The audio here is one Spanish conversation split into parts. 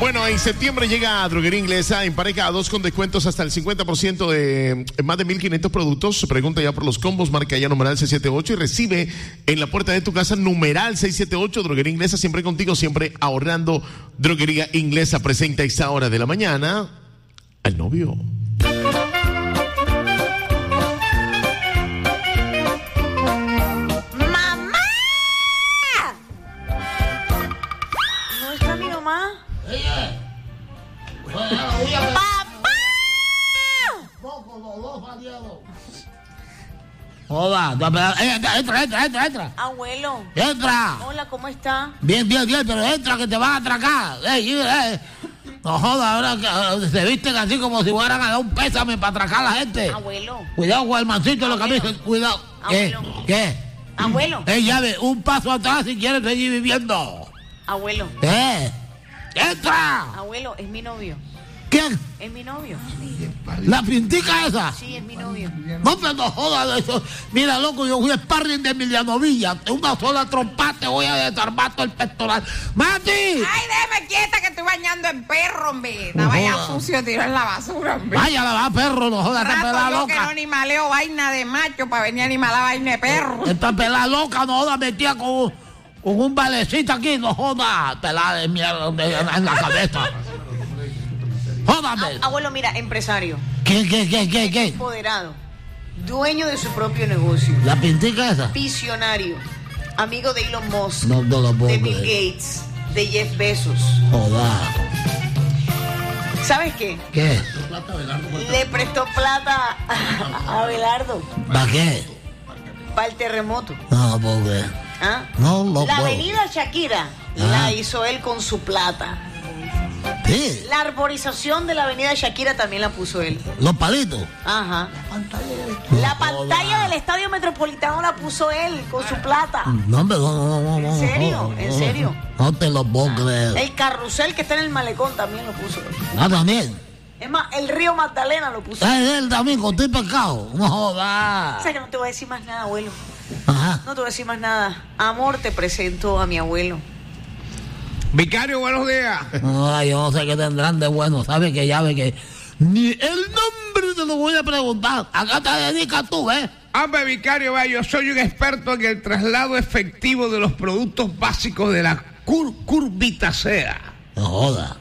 Bueno, en septiembre llega a Droguería Inglesa en pareja a 2 con descuentos hasta el 50% de más de 1,500 productos. Pregunta ya por los combos, marca ya numeral 678 y recibe en la puerta de tu casa numeral 678. Droguería Inglesa, siempre contigo, siempre ahorrando. Droguería Inglesa presenta a esta hora de la mañana al novio. Hola, entra. Abuelo. Entra. Hola, ¿cómo está? Bien, pero entra que te van a atracar. No joda, ahora que se visten así como si fueran a dar un pésame para atracar a la gente. Abuelo. Cuidado con el mancito de la camisa, cuidado. Abuelo. ¿Qué? Abuelo. Llave, un paso atrás si quieres seguir viviendo. Abuelo. ¡Entra! Abuelo, es mi novio. ¿Quién? Es mi novio. ¿La pintica esa? Sí, es mi novio. No me no jodas de eso. Mira, loco, yo fui sparring de Emiliano Villa. De una sola trompa te voy a desarmar todo el pectoral. ¡Mati! Ay, déjame quieta que estoy bañando en perro, hombre. Estaba ya sucio, tiro en la basura, hombre. Vaya, la va, perro, no jodas, esta pelada Rato yo que no loca. animaleo vaina de macho para venir a animar la vaina de perro. Esta pelada loca, no jodas, metía con un valecito aquí, no jodas, pelada de mierda en la cabeza. Jódame. Abuelo, mira, empresario. ¿Qué? Empoderado. Dueño de su propio negocio. ¿La pintica esa? Visionario. Amigo de Elon Musk. No lo puedo de Bill creer. Gates. De Jeff Bezos. Joda. ¿Sabes qué? ¿Qué? Le prestó plata a Abelardo. ¿Para qué? Para el terremoto. No lo puedo creer. ¿Ah? No lo La puedo. avenida Shakira la hizo él con su plata. Sí. La arborización de la avenida Shakira también la puso él. Los palitos. Ajá. La pantalla del Estadio Metropolitano la puso él con su plata. No, hombre, no. ¿En serio? ¿En serio? No te lo puedo creer. El carrusel que está en el malecón también lo puso él. Ah, también. Es más, el río Magdalena lo puso. Él también con tu pescado. No jodas. O sea que no te voy a decir más nada, abuelo. Ajá. No te voy a decir más nada. Amor, te presento a mi abuelo. Vicario, buenos días. Ay, yo no sé qué tendrán de bueno. ¿Sabes que ya ve que ni el nombre te lo voy a preguntar? Acá te dedicas tú, ¿eh? Hombre, vicario, vea, yo soy un experto en el traslado efectivo de los productos básicos de la curvitacea. No jodas.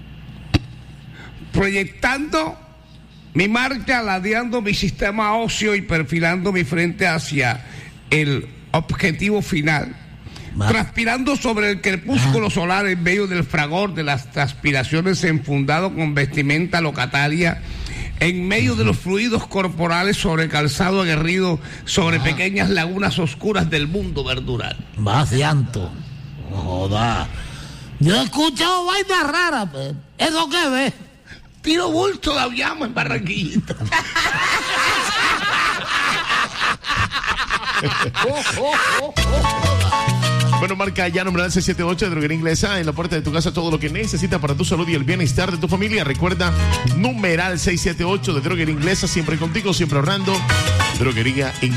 Proyectando mi marcha, ladeando mi sistema óseo y perfilando mi frente hacia el objetivo final. Transpirando sobre el crepúsculo solar en medio del fragor de las transpiraciones, enfundado con vestimenta locataria, en medio de los fluidos corporales, sobre calzado aguerrido, sobre pequeñas lagunas oscuras del mundo verdural. Vacianto. No jodas. Yo he escuchado vainas raras, pues. ¿Eso qué ves? Tiro bulto de aviamo en Barranquillita. Bueno, marca ya numeral 678 de Droguería Inglesa en la puerta de tu casa todo lo que necesitas para tu salud y el bienestar de tu familia. Recuerda, numeral 678 de Droguería Inglesa, siempre contigo, siempre ahorrando. Droguería Inglesa.